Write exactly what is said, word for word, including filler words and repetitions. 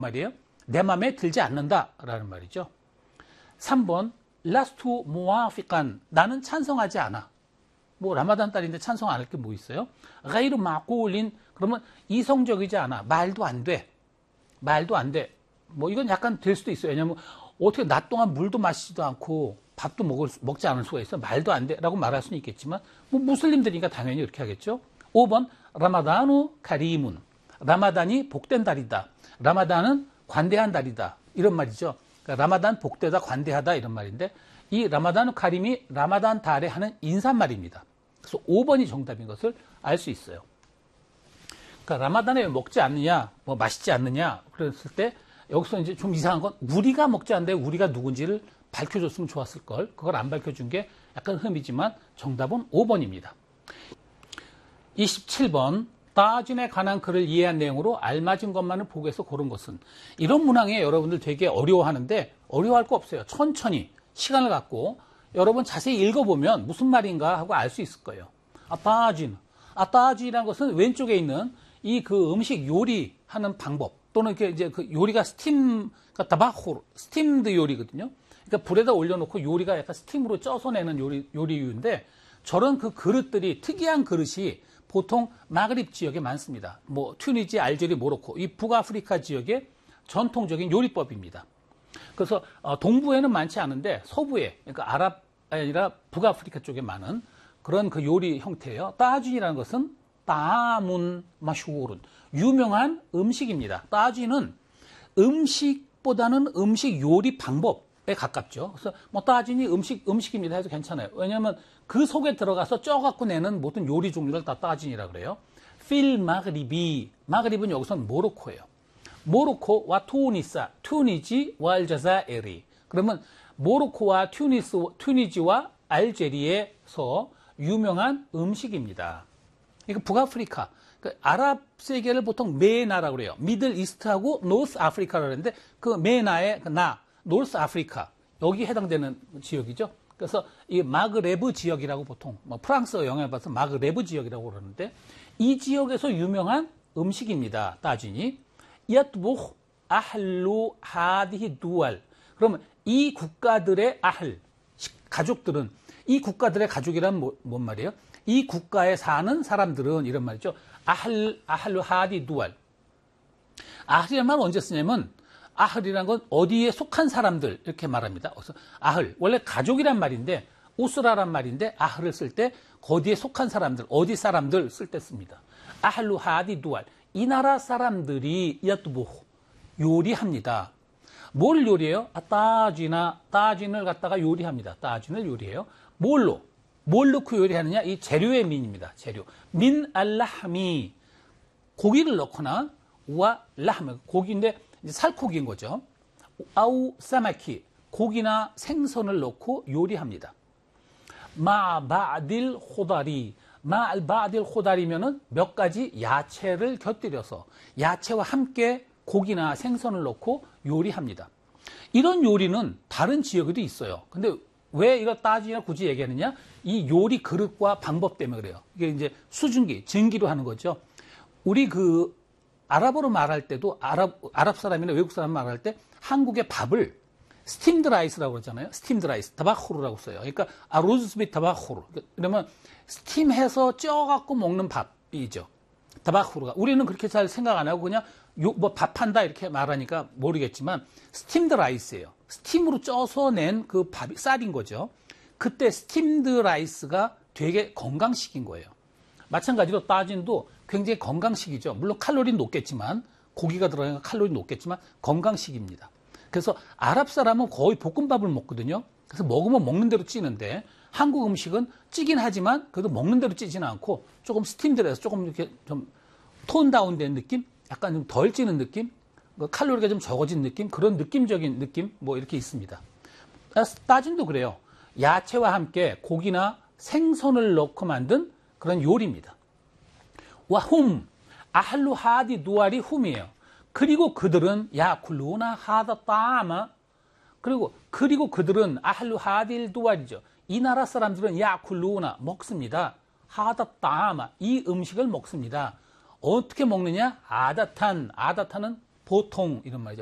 말이에요. 내 마음에 들지 않는다라는 말이죠. 삼 번 라스투 무아피칸 나는 찬성하지 않아. 뭐 라마단 달인데 찬성 안 할 게 뭐 있어요? 가이르 마꿀린 그러면 이성적이지 않아. 말도 안 돼. 말도 안 돼. 뭐 이건 약간 될 수도 있어요. 왜냐면 어떻게 낮 동안 물도 마시지도 않고 밥도 먹을, 먹지 않을 수가 있어. 말도 안 돼. 라고 말할 수는 있겠지만 뭐 무슬림들이니까 당연히 이렇게 하겠죠. 오 번 라마다누 카리문 라마단이 복된 달이다. 라마단은 관대한 달이다. 이런 말이죠. 그러니까 라마단 복되다 관대하다 이런 말인데 이 라마다누 카림이 라마단 달에 하는 인사말입니다. 그래서 오 번이 정답인 것을 알 수 있어요. 그러니까 라마단에 왜 먹지 않느냐, 뭐 맛있지 않느냐 그랬을 때 여기서 이제 좀 이상한 건 우리가 먹지 않는데 우리가 누군지를 밝혀줬으면 좋았을 걸. 그걸 안 밝혀준 게 약간 흠이지만 정답은 오 번입니다. 이십칠 번 따진에 관한 글을 이해한 내용으로 알맞은 것만을 보고해서 고른 것은 이런 문항에 여러분들 되게 어려워하는데 어려워할 거 없어요. 천천히 시간을 갖고 여러분 자세히 읽어보면 무슨 말인가 하고 알 수 있을 거예요. 아따진, 아따진이라는 것은 왼쪽에 있는 이 그 음식 요리하는 방법 또는 이렇게 이제 그 요리가 스팀, 타바호, 스팀드 요리거든요. 그러니까 불에다 올려놓고 요리가 약간 스팀으로 쪄서 내는 요리, 요리유인데 저런 그 그릇들이 특이한 그릇이 보통 마그립 지역에 많습니다. 뭐 튜니지, 알제리, 모로코 이 북아프리카 지역의 전통적인 요리법입니다. 그래서 동부에는 많지 않은데 서부에 그러니까 아랍 아니라 북아프리카 쪽에 많은 그런 그 요리 형태예요. 따진이라는 것은 따문 마슈오른 유명한 음식입니다. 따진은 음식보다는 음식 요리 방법에 가깝죠. 그래서 뭐 따진이 음식 음식입니다 해도 괜찮아요. 왜냐하면 그 속에 들어가서 쪄갖고 내는 모든 요리 종류를 다 따진이라 그래요. 필 마그리비 마그립은 여기서는 모로코예요. 모로코와 투니사, 튜니지 와 알자자에리. 그러면 모로코와 튜니스, 튜니지와 알제리에서 유명한 음식입니다. 이거 북아프리카, 그러니까 아랍 세계를 보통 메나라고 그래요. 미들 이스트하고 노스 아프리카라고 하는데 그 메나의 나, 노스 아프리카 여기 해당되는 지역이죠. 그래서 이 마그레브 지역이라고 보통 뭐 프랑스어 영향을 받아서 마그레브 지역이라고 그러는데 이 지역에서 유명한 음식입니다. 따진이 야트부흐 아할루 하디히 두알. 그러면 이 국가들의 아할 가족들은 이 국가들의 가족이란 뭐, 뭔 말이에요? 이 국가에 사는 사람들은 이런 말이죠. 아할 아할루 하디 두알. 아할이란 말은 언제 쓰냐면 아할이란 건 어디에 속한 사람들 이렇게 말합니다. 그래서 아할 원래 가족이란 말인데 우스라란 말인데 아할을 쓸 때 어디에 속한 사람들, 어디 사람들 쓸 때 씁니다. 아할루 하디 두알. 이 나라 사람들이 야뚜부흐 요리합니다. 뭘 요리해요? 아, 따지나 따진을 갖다가 요리합니다. 따진을 요리해요. 뭘로? 뭘 넣고 요리하느냐? 이 재료의 민입니다. 재료. 민 알라함이 고기를 넣거나 와 라함 고기인데 이제 살코기인 거죠. 아우 사마키 고기나 생선을 넣고 요리합니다. 마 바딜 호다리 마알 바딜 호다리면은 몇 가지 야채를 곁들여서 야채와 함께 고기나 생선을 넣고 요리합니다. 이런 요리는 다른 지역에도 있어요. 근데 왜 이거 따지나 굳이 얘기하느냐? 이 요리 그릇과 방법 때문에 그래요. 이게 이제 수증기, 증기로 하는 거죠. 우리 그 아랍어로 말할 때도 아랍, 아랍 사람이나 외국 사람 말할 때 한국의 밥을 스팀드 라이스라고 그러잖아요. 스팀드 라이스, 타바호르라고 써요. 그러니까 아로즈비 타바호르. 그러면 스팀해서 쪄갖고 먹는 밥이죠. 타바호르가. 우리는 그렇게 잘 생각 안 하고 그냥 뭐 밥한다 이렇게 말하니까 모르겠지만 스팀드 라이스예요. 스팀으로 쪄서 낸 그 밥이 쌀인 거죠. 그때 스팀드 라이스가 되게 건강식인 거예요. 마찬가지로 따진도 굉장히 건강식이죠. 물론 칼로리는 높겠지만 고기가 들어가니까 칼로리는 높겠지만 건강식입니다. 그래서 아랍 사람은 거의 볶음밥을 먹거든요. 그래서 먹으면 먹는 대로 찌는데 한국 음식은 찌긴 하지만 그래도 먹는 대로 찌지는 않고 조금 스팀드해서 조금 이렇게 좀 톤 다운된 느낌? 약간 좀 덜 찌는 느낌? 칼로리가 좀 적어진 느낌? 그런 느낌적인 느낌? 뭐 이렇게 있습니다. 따진도 그래요. 야채와 함께 고기나 생선을 넣고 만든 그런 요리입니다. 와훔 아할루 하디 누알이 훔이에요. 그리고 그들은 야쿨루나 하다 따마 그리고 그리고 그들은 아할루 하딜 두알이죠. 이 나라 사람들은 야쿨루나 먹습니다. 하다 따마 이 음식을 먹습니다. 어떻게 먹느냐? 아다탄 아다탄은 보통 이런 말이죠.